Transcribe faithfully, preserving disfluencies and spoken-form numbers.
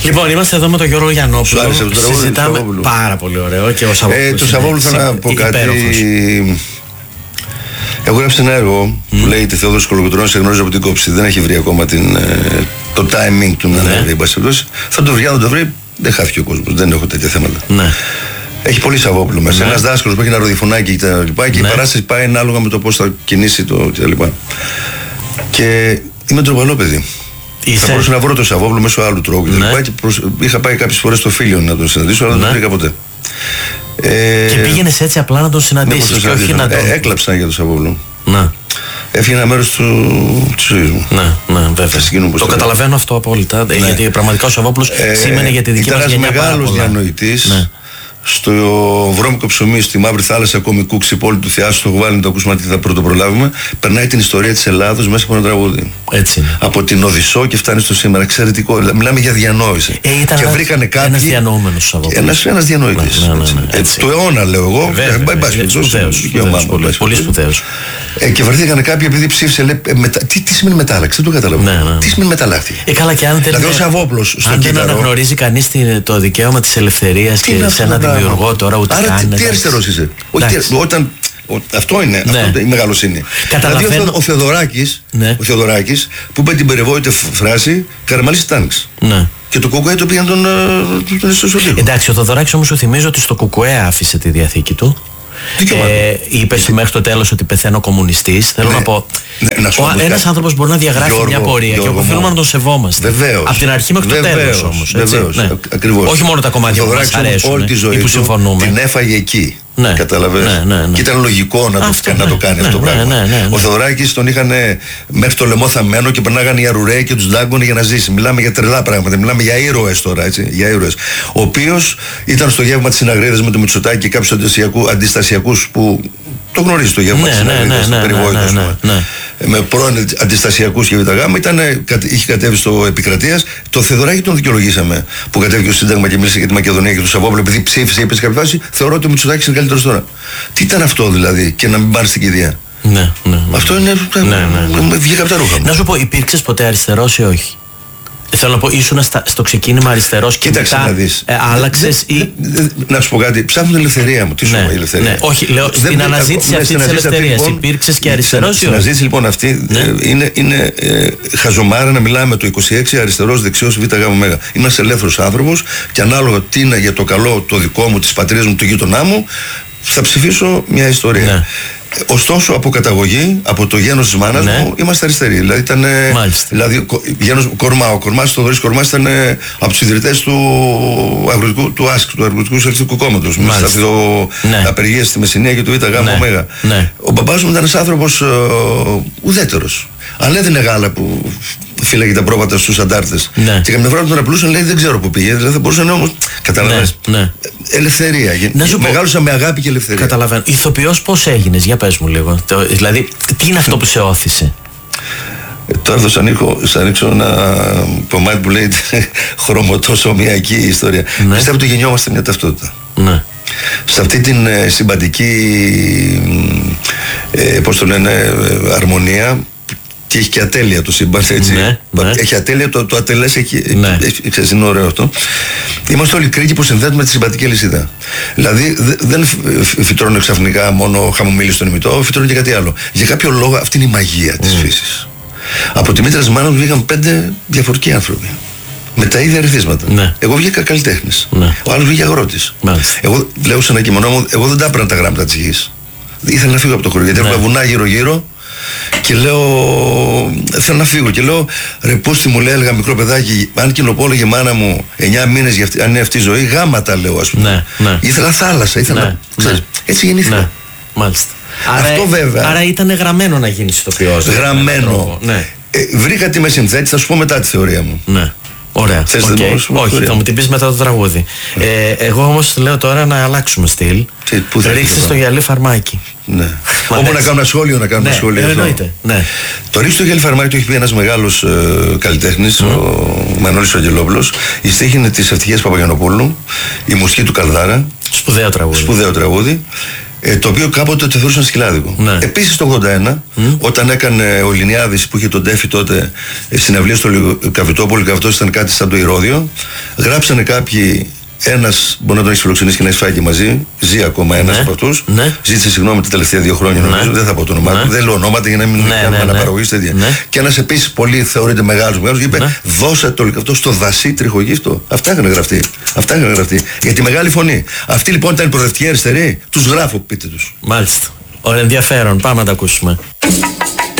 Λοιπόν, είμαστε εδώ με τον Γιώργο Γιαννόπουλο. Συζητάμε. Πάρα πολύ ωραίο. Και ο Σαββόπουλος. Ε, το Σαββόπουλο θα να πω κάτι. Εγώ έγραψα ένα έργο mm. που λέγεται Θεόδωρος Κολοκοτρώνης, σε γνώριζε από την κόψη. Δεν έχει βρει ακόμα την, το timing του να βρει. Θα το βρει, αν δεν το βρει, δεν χάθηκε ο κόσμος. Δεν έχω τέτοια θέματα. Ναι. Έχει πολύ Σαββόπουλο μέσα. Ναι. Ένας δάσκαλος που έχει ένα ροδιφωνάκι και τα λοιπά. Και ναι. η παράσταση πάει ανάλογα με το πώς θα κινήσει το κτλ. Και είμαι ντροπαλό παιδί. Είσαι... Θα μπορούσα να βρω το Σαββόπουλο μέσω άλλου τρόπου και, ναι. και προσ... είχα πάει κάποιες φορές στο Φίλιο να τον συναντήσω, αλλά ναι. δεν τον βρήκα ποτέ. Ε... Και πήγαινες έτσι απλά να τον συναντήσεις, και όχι να τον... Ε, έκλαψα για τον Σαββόπουλο. Να. Έφυγε ένα μέρος του... της ζωής μου. Ναι, ναι, βέβαια. Το καταλαβαίνω αυτό απόλυτα. Ναι. Γιατί πραγματικά ο Σαββόπουλος ε, σήμαινε για τη δική μας γενιά πάρα πολλά. Ήταν ένας μεγάλος διανοητής. Ναι. Στο βρώμικο ψωμί, στη Μαύρη Θάλασσα, κομικού ξυπόλου του Θεάσου, στο Γουβάλι, να το ακούσουμε τι θα πρώτο προλάβουμε. Περνάει την ιστορία της Ελλάδος μέσα από ένα τραγούδι. Έτσι. Από την Οδυσσό και φτάνει στο σήμερα. Εξαιρετικό. Μιλάμε για διανόηση. Ε, ήταν και βρήκανε κάποιοι. Ένας διανοούμενος Σαββόπουλος. Ένας διανοητής. Ναι, ναι, ναι, ναι, ε, το αιώνα, λέω εγώ. Πολύ σπουδαίος. Και βρεθήκανε κάποιοι επειδή ψήφισε. Λέει, μετα... τι, τι σημαίνει μετάλλαξη, δεν το καταλαβαίνω. Ναι, ναι. Τι σημαίνει μεταλλάχτη. Ε, καλά, και αν δεν, δηλαδή, ο Σαββόπουλος στο αν δεν αναγνωρίζει κανείς το δικαίωμα της ελευθερίας και σε ένα δημιουργό τώρα, ούτε άρα καν, τι αριστερός είσαι. Όταν, αυτό είναι, ναι. αυτό είναι η μεγαλοσύνη. Δηλαδή ο Θεοδωράκης, ναι. ο Θεοδωράκης που είπε την περιβόητη φράση «Καραμαλής τάγκς». Ναι. Και το Κουκουέ το πήγαν τον, τον ιστοσωτήριο. Εντάξει, ο Θεοδωράκης όμως σου θυμίζω ότι στο Κουκουέ άφησε τη διαθήκη του. Ε, είπε μέχρι το τέλος ότι πεθαίνω κομμουνιστής. Θέλω ναι. να πω. Ναι, να ένας άνθρωπος μπορεί να διαγράφει Γιώργο, μια πορεία Γιώργο, και οφείλουμε να τον σεβόμαστε. Βεβαίως. Από την αρχή μέχρι το τέλος όμως. Βεβαίως. Ναι. Όχι μόνο τα κομμάτια που μας αρέσουν όλη τη ζωή ή που συμφωνούμε. Την έφαγε εκεί. Ναι. Καταλαβαίνεις. Ναι, ναι, ναι. Και ήταν λογικό να, αυτό, το, ναι, να το κάνει ναι, αυτό το ναι, πράγμα. Ναι, ναι, ναι. Ο Θεοδωράκης τον είχαν μέχρι το λαιμό θαμμένο και περνάγανε οι αρουραίοι και τους δάγκωνε για να ζήσει. Μιλάμε για τρελά πράγματα. Μιλάμε για ήρωες τώρα. Έτσι, για ήρωες. Ο οποίος ήταν στο γεύμα της Συναγρίδας με το Μητσοτάκη και κάποιους αντιστασιακούς που το γνωρίζει το γεύμα ναι, της Συναγρίδας. Ναι, ναι, ναι, ναι, ναι, ναι, ναι. Με πρώην αντιστασιακούς και β' ήταν, είχε κατέβει στο Επικρατείας. Το Θεοδωράκη τον δικαιολογήσαμε που κατέβηκε στο Σύνταγμα και μίλησε για τη Μακεδονία και του Σαββόπουλο επειδή ψήφισε, είπε σε κάποια φάση. Θεωρώ ότι ο Μητσοτάκης είναι καλύτερος τώρα. Τι ήταν αυτό δηλαδή, και να μην πάρει την κηδεία. Ναι, ναι, ναι. Αυτό είναι. Ναι, ναι, ναι. Βγήκα από τα ρούχα μου. Να σου πω, υπήρξες ποτέ αριστερός ή όχι? Θέλω να πω, ήσουν στο ξεκίνημα αριστερός και κοίταξε μετά να δεις. Ε, άλλαξες δε, ή... δε, δε, να σου πω κάτι, ψάχνω την ελευθερία μου. Τι σου ναι, πω η ελευθερία. Ναι, όχι, λέω, δεν στην αναζήτηση αυτή της ελευθερίας λοιπόν, υπήρξες και αριστερός ή όχι? Στην αναζήτηση λοιπόν αυτή ναι. ε, είναι, είναι ε, χαζομάρα να μιλάμε με το είκοσι έξι αριστερός, δεξιός, β' γ. Είμαστε ελεύθερος άνθρωπος και ανάλογα τι είναι για το καλό το δικό μου, της πατρίδας μου, του γείτονά μου, θα ψηφίσω μια ιστορία. Ναι. Ωστόσο, από καταγωγή, από το γένος της μάνας ναι. μου, είμαστε αριστεροί. Δηλαδή, ήταν. Δηλαδή, γένος Κορμά. Ο Κορμάς, ο Θοδωρής Κορμάς ήταν από τους ιδρυτές του αγροτικού, του ΆΣΚ, του Αγροτικού Σοσιαλιστικού Κόμματος. Με ναι. απεργίες στη Μεσσηνία και του ΙΤΑ ΓΑΜΑ ΟΜΕΓΑ. Ναι. Ο μπαμπάς μου ήταν ένας άνθρωπος uh, ουδέτερος. Αλλά έδινε γάλα που φύλαγε τα πρόβατα στους αντάρτες. Ναι. Και καμιά φορά τον απλούσαν, λέει δεν ξέρω που πήγε. Δηλαδή θα μπορούσαν όμως. Καταλαβαίνεις. Ναι, ναι. Ελευθερία. Μεγάλωσα πω... με αγάπη και ελευθερία. Καταλαβαίνω. Ηθοποιός πώς έγινες, για πες μου λίγο. Το, δηλαδή, τι είναι αυτό που σε όθησε? Ε, τώρα θα σας ανοίξω ένα κομμάτι που λέει χρωμωτός ομοιακή ιστορία. Ναι. Πιστεύω ότι γεννιόμαστε μια ταυτότητα. Ναι. Σε αυτή την ε, συμπαντική ε, πώς το λένε, ε, αρμονία. Και έχει και ατέλεια το σύμπαν, έτσι. Ναι, ναι. Έχει ατέλεια, το, το ατελές έχει. Ναι. Ξέρεις, είναι ωραίο αυτό. Είμαστε όλοι κρίκοι που συνδέουμε τη συμπαντική αλυσίδα. Δηλαδή δε, δεν φυτρώνω ξαφνικά μόνο χαμομήλι στον ημιτό, φυτρώνω και κάτι άλλο. Για κάποιο λόγο αυτή είναι η μαγεία της mm. φύσης. Από τη μήτρα της μάνας μου βγήκαν πέντε διαφορετικοί άνθρωποι. Με τα ίδια ερεθίσματα. Ναι. Εγώ βγήκα καλλιτέχνης. Ναι. Ο άλλος βγήκε αγρότης. Ναι. Εγώ λέω σε ένα κείμενό μου, εγώ δεν τα έπαιρνα τα γράμματα της γης. Ήθελα να φύγω από το χωριό γιατί ναι. έχουμε βουνά γύρω-γύρω. Και λέω, θέλω να φύγω. Και λέω, ρε πούστη μου, λέει, έλεγα μικρό παιδάκι, αν κοινοπόλεγε μάνα μου εννιά μήνες για αυτή, αν είναι αυτή η ζωή, γάματα λέω, ας πούμε. Ναι, ναι. Ήθελα θάλασσα, ήθελα. Ναι, ξέρεις, ναι. Έτσι γεννήθηκα. Ναι, μάλιστα. Αυτό άρα, βέβαια. Άρα ήταν γραμμένο να γίνεις ηθοποιός. Γραμμένο. Ναι. Ε, βρήκα τι με συνθέτει, θα σου πω μετά τη θεωρία μου. Ναι. Ωραία. Θες okay. okay. Όχι, θα μου την πεις μετά το τραγούδι. Yeah. Ε, εγώ όμως λέω τώρα να αλλάξουμε στυλ. Ρίξτε στο γυαλί φαρμάκι. Ναι. Όπου να κάνω ένα σχόλιο, να κάνω ένα ναι, σχόλιο. Εννοείται. Ναι. Το ρίξτε στο γυαλί φαρμάκι το έχει πει ένας μεγάλος ε, καλλιτέχνης, mm. ο Μανώλης Αγγελόπουλος. Η στίχη είναι της Ευτυχίας Παπαγιαννοπούλου, η μουσική του Καλδάρα. Σπουδαίο τραγούδι. Σπουδαίο τραγούδι. Ε, το οποίο κάποτε το θεωρούσαν σκυλάδικο. Ναι. Επίσης το ογδόντα ένα, mm. όταν έκανε ο Λινιάδης που είχε τον Τέφη τότε συναυλία στο Καβιτόπολο, και αυτός ήταν κάτι σαν το Ηρώδιο, γράψανε κάποιοι. Ένας μπορεί να τον έχει φιλοξενήσει και να έχει φάει και μαζί. Ζει ακόμα ένας ναι, από αυτούς. Ναι. Ζήτησε συγγνώμη τα τελευταία δύο χρόνια, νομίζω. Ναι. Δεν θα πω το όνομά του. Ναι. Δεν λέω ονόματα για να μην ναι, κάνουμε ναι, αναπαραγωγή τέτοια. Ναι. Και ένας επίσης πολύ θεωρείται μεγάλος μεγάλος είπε: ναι. Δώσε το αυτό στο δασί τριχογύφτο. Αυτά είχαν γραφτεί. Αυτά είχαν γραφτεί. Για τη μεγάλη φωνή. Αυτή λοιπόν ήταν η προοδευτική αριστερή. Τους γράφω, πείτε τους. Μάλιστα. Ωραία, ενδιαφέρον. Πάμε να τα ακούσουμε.